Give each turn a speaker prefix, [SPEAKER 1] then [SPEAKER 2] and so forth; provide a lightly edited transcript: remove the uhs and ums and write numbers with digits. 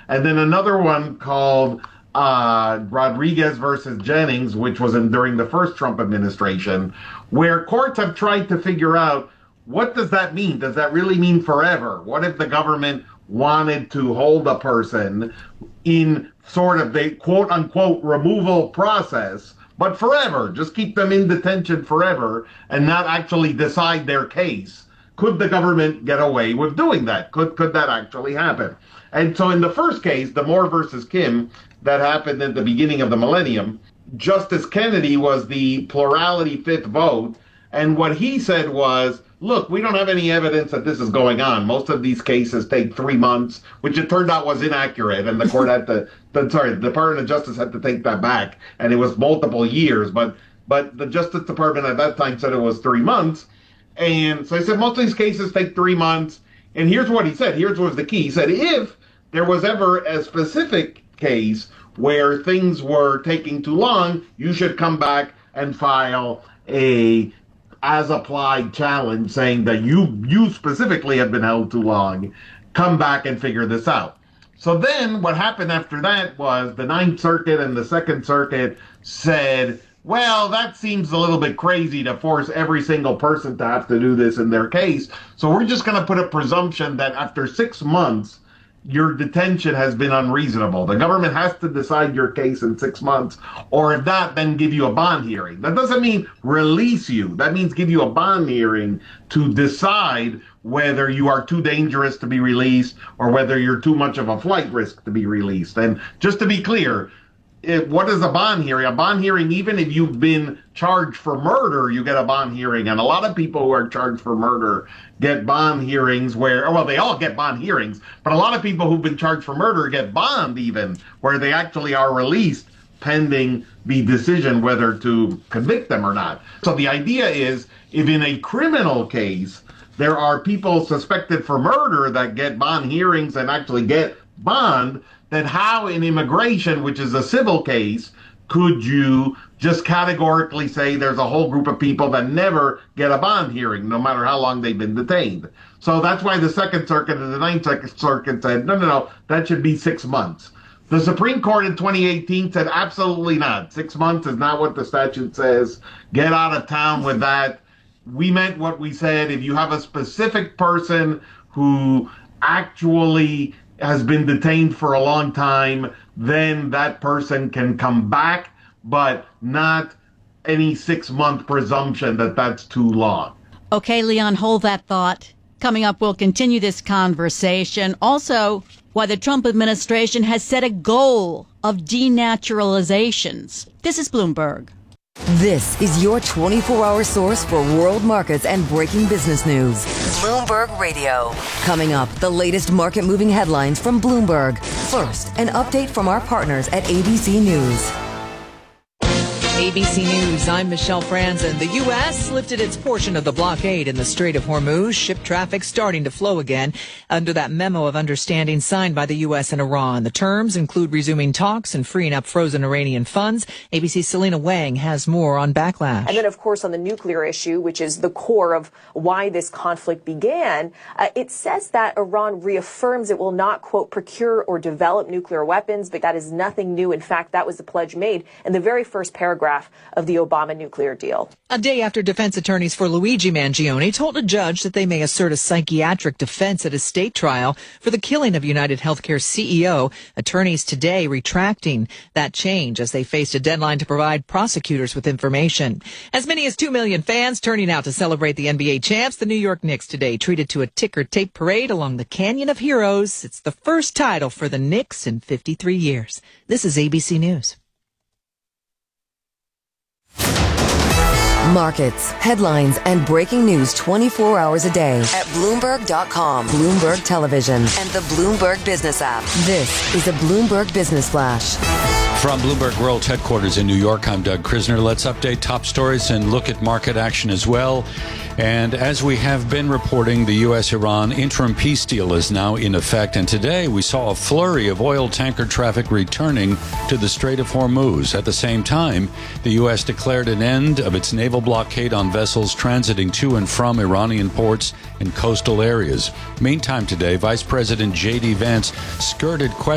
[SPEAKER 1] and then another one called Rodriguez versus Jennings, which was during the first Trump administration, where courts have tried to figure out, what does that mean? Does that really mean forever? What if the government wanted to hold a person in sort of the quote unquote removal process, but forever, just keep them in detention forever and not actually decide their case? Could the government get away with doing that? Could that actually happen? And so in the first case, the Moore versus Kim, that happened at the beginning of the millennium, Justice Kennedy was the plurality fifth vote. And what he said was, look, we don't have any evidence that this is going on. Most of these cases take 3 months, which it turned out was inaccurate. And the court had to, the Department of Justice had to take that back. And it was multiple years. But the Justice Department at that time said it was 3 months. And so I said, most of these cases take 3 months. And here's what he said. Here's what was the key. He said, if there was ever a specific case where things were taking too long, you should come back and file a as-applied challenge saying that you specifically have been held too long. Come back and figure this out. So then what happened after that was the Ninth Circuit and the Second Circuit said, well, that seems a little bit crazy to force every single person to have to do this in their case. So we're just going to put a presumption that after 6 months, your detention has been unreasonable. The government has to decide your case in 6 months, or if not, then give you a bond hearing. That doesn't mean release you. That means give you a bond hearing to decide whether you are too dangerous to be released or whether you're too much of a flight risk to be released. And just to be clear, what is a bond hearing? A bond hearing, even if you've been charged for murder, you get a bond hearing. And a lot of people who are charged for murder get bond hearings where, well, they all get bond hearings, but a lot of people who've been charged for murder get bond even, where they actually are released pending the decision whether to convict them or not. So the idea is, if in a criminal case, there are people suspected for murder that get bond hearings and actually get bond, then how in immigration, which is a civil case, could you just categorically say there's a whole group of people that never get a bond hearing, no matter how long they've been detained? So that's why the Second Circuit and the Ninth Circuit said, no, that should be 6 months. The Supreme Court in 2018 said absolutely not. 6 months is not what the statute says. Get out of town with that. We meant what we said. If you have a specific person who actually has been detained for a long time, then that person can come back, but not any 6 month presumption that that's too long.
[SPEAKER 2] Okay, Leon, hold that thought. Coming up, we'll continue this conversation. Also, why the Trump administration has set a goal of denaturalizations. This is Bloomberg.
[SPEAKER 3] This is your 24-hour source for world markets and breaking business news. Bloomberg Radio. Coming up, the latest market-moving headlines from Bloomberg. First, an update from our partners at ABC News.
[SPEAKER 4] ABC News, I'm Michelle Franzen. The U.S. lifted its portion of the blockade in the Strait of Hormuz. Ship traffic starting to flow again under that memo of understanding signed by the U.S. and Iran. The terms include resuming talks and freeing up frozen Iranian funds. ABC's Selena Wang has more on backlash.
[SPEAKER 5] And then, of course, on the nuclear issue, which is the core of why this conflict began, it says that Iran reaffirms it will not, quote, procure or develop nuclear weapons, but that is nothing new. In fact, that was the pledge made in the very first paragraph of the Obama nuclear deal.
[SPEAKER 4] A day after defense attorneys for Luigi Mangione told a judge that they may assert a psychiatric defense at a state trial for the killing of United Healthcare CEO, attorneys today retracting that change as they faced a deadline to provide prosecutors with information. As many as 2 million fans turning out to celebrate the NBA champs, the New York Knicks today treated to a ticker tape parade along the Canyon of Heroes. It's the first title for the Knicks in 53 years. This is ABC News.
[SPEAKER 3] Markets, headlines, and breaking news 24 hours a day at Bloomberg.com, Bloomberg Television, and the Bloomberg Business app. This is a Bloomberg Business Flash.
[SPEAKER 6] From Bloomberg World Headquarters in New York, I'm Doug Krisner. Let's update top stories and look at market action as well. And as we have been reporting, the U.S.-Iran interim peace deal is now in effect. And today we saw a flurry of oil tanker traffic returning to the Strait of Hormuz. At the same time, the U.S. declared an end of its naval blockade on vessels transiting to and from Iranian ports and coastal areas. Meantime today, Vice President J.D. Vance skirted questions